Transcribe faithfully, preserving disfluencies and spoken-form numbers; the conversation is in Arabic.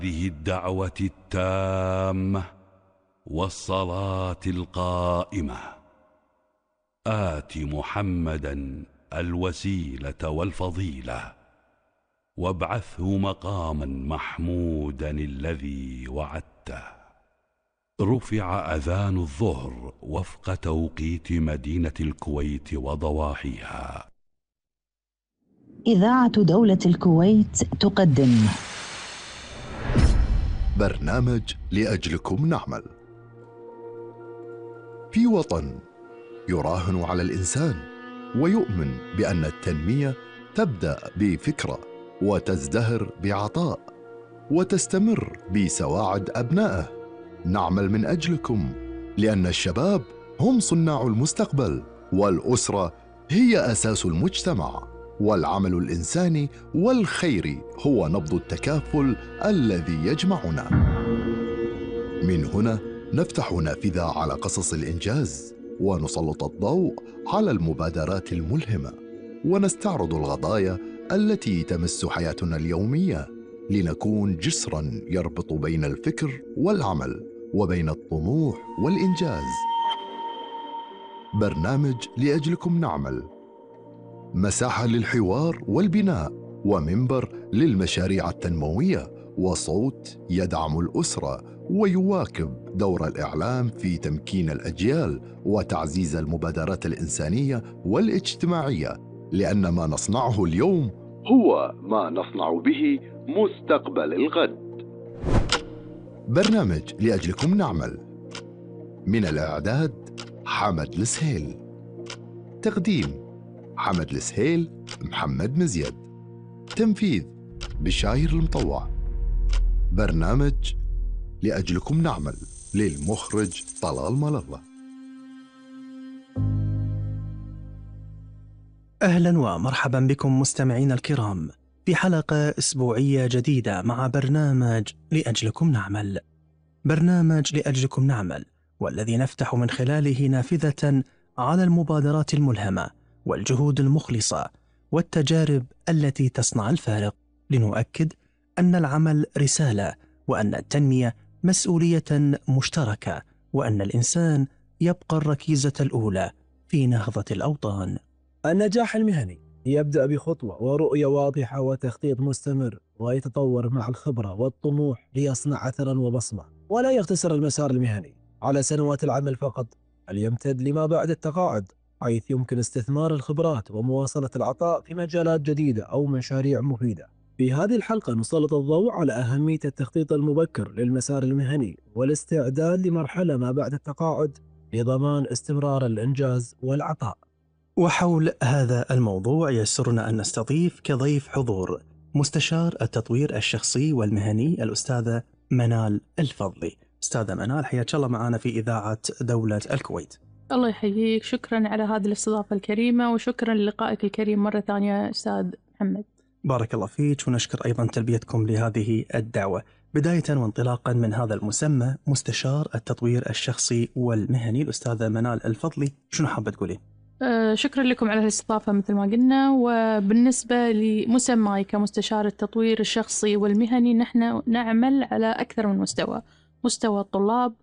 هذه الدعوة التامة والصلاة القائمة آت محمدا الوسيلة والفضيلة وابعثه مقاما محمودا الذي وعدته. رفع أذان الظهر وفق توقيت مدينة الكويت وضواحيها. إذاعة دولة الكويت تقدم برنامج لأجلكم نعمل. في وطن يراهن على الإنسان ويؤمن بأن التنمية تبدأ بفكرة وتزدهر بعطاء وتستمر بسواعد أبنائه، نعمل من أجلكم لأن الشباب هم صناع المستقبل، والأسرة هي أساس المجتمع، والعمل الإنساني والخيري هو نبض التكافل الذي يجمعنا. من هنا نفتح نافذة على قصص الإنجاز، ونسلط الضوء على المبادرات الملهمة، ونستعرض القضايا التي تمس حياتنا اليومية، لنكون جسراً يربط بين الفكر والعمل وبين الطموح والإنجاز. برنامج لأجلكم نعمل، مساحة للحوار والبناء، ومنبر للمشاريع التنموية، وصوت يدعم الأسرة ويواكب دور الإعلام في تمكين الأجيال وتعزيز المبادرات الإنسانية والاجتماعية، لأن ما نصنعه اليوم هو ما نصنع به مستقبل الغد. برنامج لأجلكم نعمل، من الإعداد حمد السهيل، تقديم حمد السهيل، محمد مزيد، تنفيذ بشاير المطوع. برنامج لأجلكم نعمل للمخرج طلال ملالة. أهلا ومرحبا بكم مستمعين الكرام في حلقة أسبوعية جديدة مع برنامج لأجلكم نعمل. برنامج لأجلكم نعمل والذي نفتح من خلاله نافذة على المبادرات الملهمة والجهود المخلصة والتجارب التي تصنع الفارق، لنؤكد أن العمل رسالة، وأن التنمية مسؤولية مشتركة، وأن الإنسان يبقى الركيزة الأولى في نهضة الأوطان. النجاح المهني يبدأ بخطوة ورؤية واضحة وتخطيط مستمر، ويتطور مع الخبرة والطموح ليصنع أثرا وبصمة، ولا يقتصر المسار المهني على سنوات العمل فقط، بل يمتد لما بعد التقاعد، حيث يمكن استثمار الخبرات ومواصلة العطاء في مجالات جديدة أو مشاريع مفيدة. في هذه الحلقة نسلط الضوء على أهمية التخطيط المبكر للمسار المهني والاستعداد لمرحلة ما بعد التقاعد لضمان استمرار الإنجاز والعطاء. وحول هذا الموضوع يسرنا أن نستضيف كضيف حضور مستشار التطوير الشخصي والمهني الأستاذة منال الفضلي. أستاذة منال، حياك الله معنا في إذاعة دولة الكويت. الله يحييك، شكرا على هذه الاستضافة الكريمة، وشكرا للقائك الكريم مرة ثانية أستاذ محمد. بارك الله فيك، ونشكر أيضا تلبيتكم لهذه الدعوة. بداية وانطلاقا من هذا المسمى مستشار التطوير الشخصي والمهني الأستاذة منال الفضلي، شنو حابة تقولين؟ أه شكرا لكم على الاستضافة مثل ما قلنا. وبالنسبة لمسماي كمستشار التطوير الشخصي والمهني، نحن نعمل على أكثر من مستوى: مستوى الطلاب،